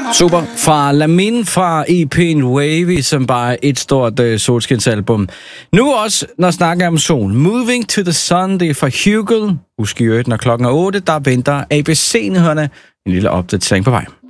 Super. Fra Lamin fra EP'en Wavy, som bare er et stort solskinsalbum. Nu også, når snakker om sol. Moving to the Sun, det er fra Hugel. Husk i øvrigt, når klokken er 8, der venter ABC-nyhederne en lille opdatering på vej.